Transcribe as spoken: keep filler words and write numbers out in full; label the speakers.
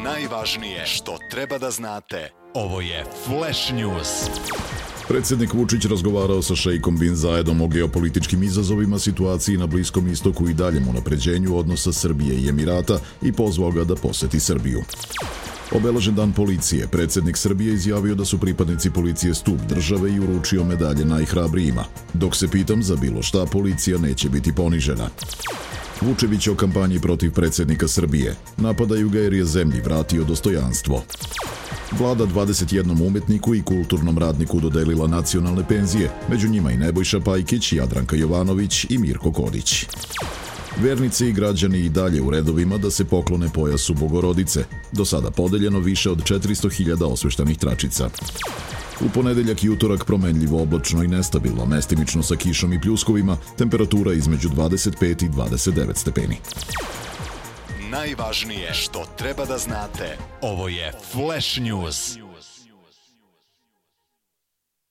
Speaker 1: Najvažnije što treba da znate. Ovo je Flash News.
Speaker 2: Predsjednik Vučić razgovarao sa šejkom bin Zayedom o geopolitičkim izazovima, situaciji na Bliskom istoku i daljem unapređenju odnosa Srbije i Emirata i pozvao ga da poseti Srbiju. Obeležen dan policije, predsjednik Srbije izjavio da su pripadnici policije stup države i uručio medalje najhrabrijima. Dok se pitam za bilo šta, policija neće biti ponižena. Vučević o kampanji protiv predsjednika Srbije. Napadaju ga jer je zemlji vratio dostojanstvo. Vlada dvadeset jednom umetniku i kulturnom radniku dodelila nacionalne penzije, među njima i Nebojša Pajkić, Jadranka Jovanović i Mirko Kodić. Vernici i građani i dalje u redovima da se poklone pojasu Bogorodice. Do sada podeljeno više od četiristo hiljada osveštanih tračica. U ponedeljak i utorak promenljivo oblačno i nestabilno, mestimično sa kišom i pljuskovima, temperatura između dvadeset pet i dvadeset devet stepeni.
Speaker 1: Najvažnije što treba da znate. Ovo je Flash News.